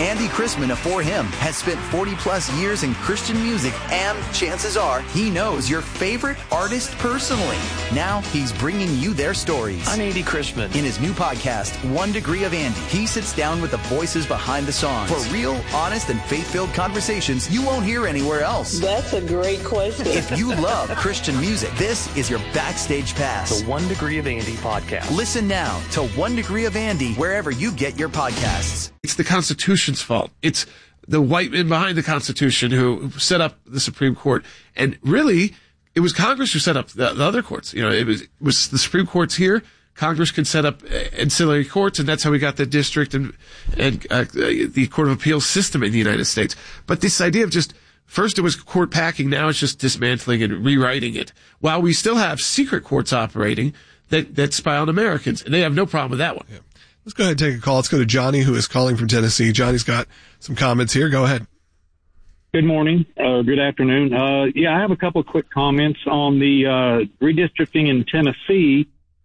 Andy Chrisman of For Him has spent 40-plus years in Christian music, and chances are he knows your favorite artist personally. Now he's bringing you their stories. I'm Andy Chrisman. In his new podcast, 1 Degree of Andy, he sits down with the voices behind the songs for real, honest, and faith-filled conversations you won't hear anywhere else. That's a great question. If you love Christian music, this is your backstage pass. The 1 Degree of Andy podcast. Listen now to 1 Degree of Andy wherever you get your podcasts. It's the Constitution's fault. It's the white men behind the Constitution who set up the Supreme Court. And really, it was Congress who set up the other courts. You know, it was the Supreme Court's here. Congress can set up ancillary courts, and that's how we got the district and the Court of Appeals system in the United States. But this idea of just, first it was court packing, now it's just dismantling and rewriting it. While we still have secret courts operating that spy on Americans, and they have no problem with that one. Yeah. Let's go ahead and take a call. Let's go to Johnny, who is calling from Tennessee. Johnny's got some comments here. Go ahead. Good morning. Good afternoon. I have a couple of quick comments on the redistricting in Tennessee.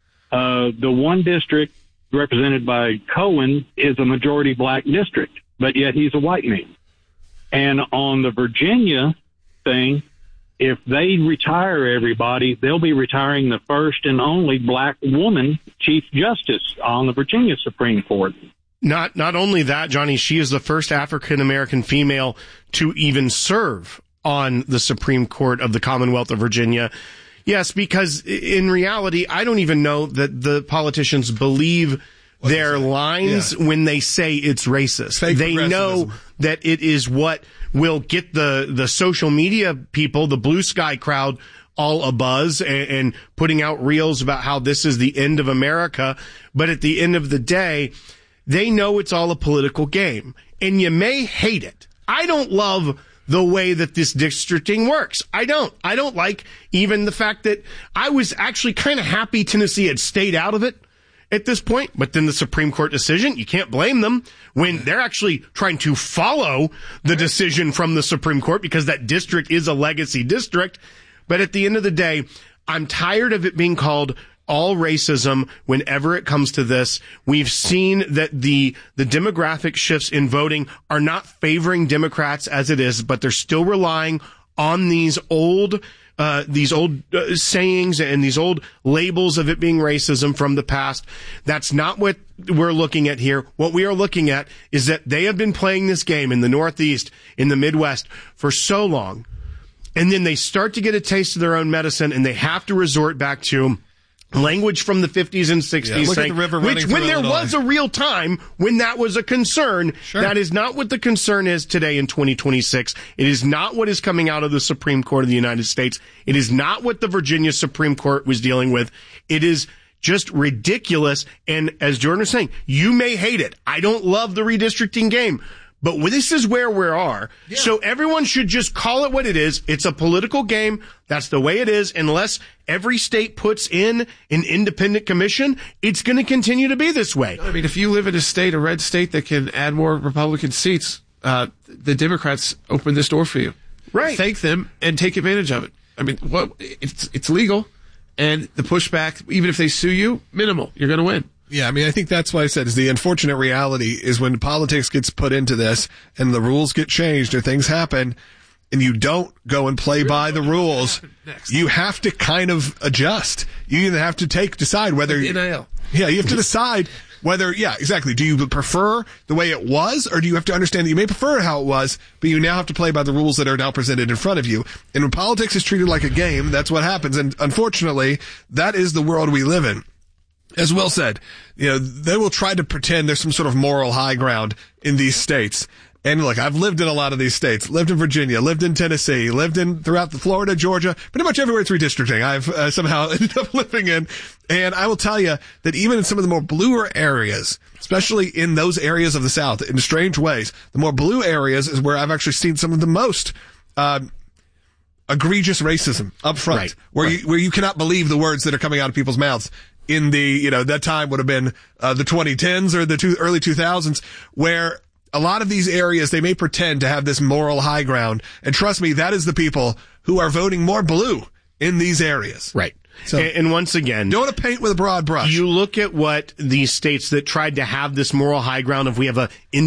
The one district represented by Cohen is a majority black district, but yet he's a white man. And on the Virginia thing, if they retire everybody, they'll be retiring the first and only black woman Chief Justice on the Virginia Supreme Court. Not only that, Johnny, she is the first African-American female to even serve on the Supreme Court of the Commonwealth of Virginia. Yes, because in reality, I don't even know that the politicians believe their lines when they say it's racist. They know that it is what will get the social media people, the blue sky crowd, all abuzz and putting out reels about how this is the end of America. But at the end of the day, they know it's all a political game. And you may hate it. I don't love the way that this districting works. I don't like even the fact that I was actually kind of happy Tennessee had stayed out of it at this point, but then the Supreme Court decision, you can't blame them when they're actually trying to follow the decision from the Supreme Court because that district is a legacy district. But at the end of the day, I'm tired of it being called all racism whenever it comes to this. We've seen that the demographic shifts in voting are not favoring Democrats as it is, but they're still relying on these old sayings and these old labels of it being racism from the past. That's not what we're looking at here. What we are looking at is that they have been playing this game in the Northeast, in the Midwest for so long. And then they start to get a taste of their own medicine and they have to resort back to language from the 50s and 60s, look at the river running through when there Illinois. was a real time when that was a concern. Sure. That is not what the concern is today in 2026. It is not what is coming out of the Supreme Court of the United States. It is not what the Virginia Supreme Court was dealing with. It is just ridiculous. And as Jordan was saying, you may hate it. I don't love the redistricting game. But this is where we are. Yeah. So everyone should just call it what it is. It's a political game. That's the way it is. Unless every state puts in an independent commission, it's going to continue to be this way. I mean, if you live in a red state that can add more Republican seats, the Democrats open this door for you. Right. Thank them and take advantage of it. I mean, it's legal, and the pushback, even if they sue you, minimal. You're going to win. Yeah, I mean, I think that's why I said is the unfortunate reality is when politics gets put into this and the rules get changed or things happen and you don't go and play by the rules, you have to kind of adjust. You either have to decide whether... NIL. Yeah, you have to decide whether, exactly. Do you prefer the way it was, or do you have to understand that you may prefer how it was, but you now have to play by the rules that are now presented in front of you? And when politics is treated like a game, that's what happens. And unfortunately, that is the world we live in. As Will said, they will try to pretend there's some sort of moral high ground in these states. And look, I've lived in a lot of these states, lived in Virginia, lived in Tennessee, lived in throughout the Florida, Georgia, pretty much everywhere it's redistricting I've somehow ended up living in. And I will tell you that even in some of the more bluer areas, especially in those areas of the South, in strange ways, the more blue areas is where I've actually seen some of the most, egregious racism up front, where you cannot believe the words that are coming out of people's mouths. In the, that time would have been the 2010s or the early 2000s, where a lot of these areas, they may pretend to have this moral high ground. And trust me, that is the people who are voting more blue in these areas. Right. So, and once again, don't want to paint with a broad brush. You look at what these states that tried to have this moral high ground of we have a